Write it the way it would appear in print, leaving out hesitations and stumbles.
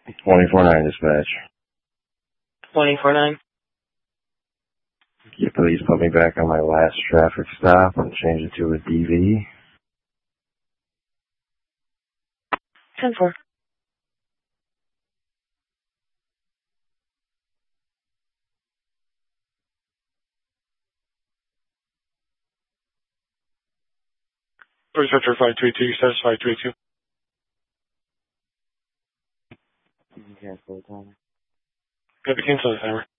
24-9 dispatch. 24-9. Can you please put me back on my last traffic stop and change it to a DV? 10-4. Receptor 532, status 532. You can cancel the timer. Got to cancel the timer.